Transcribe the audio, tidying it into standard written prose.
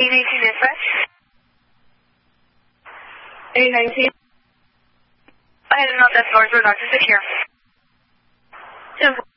819 dispatch. 819. I had to note that doors were locked to secure. 10